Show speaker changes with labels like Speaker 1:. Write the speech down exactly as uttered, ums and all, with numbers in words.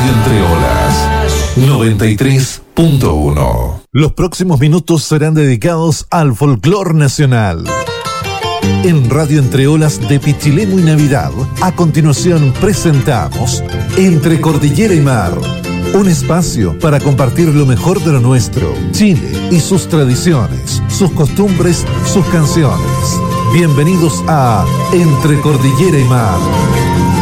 Speaker 1: Radio Entre Olas noventa y tres punto uno.
Speaker 2: Los próximos minutos serán dedicados al folclor nacional. En Radio Entre Olas de Pichilemu y Navidad, a continuación presentamos Entre Cordillera y Mar, un espacio para compartir lo mejor de lo nuestro, Chile y sus tradiciones, sus costumbres, sus canciones. Bienvenidos a Entre Cordillera y Mar.